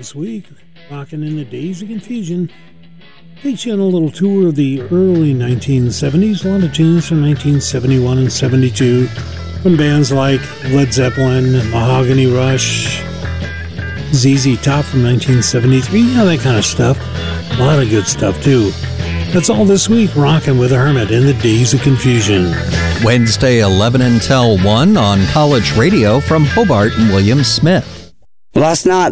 This week, rocking in the Days of Confusion, takes you on a little tour of the early 1970s. A lot of tunes from 1971 and 72 from bands like Led Zeppelin, Mahogany Rush, ZZ Top from 1973, that kind of stuff. A lot of good stuff, too. That's all this week, rocking with a Hermit in the Days of Confusion. Wednesday, 11 until 1 on College Radio from Hobart and William Smith. Last night,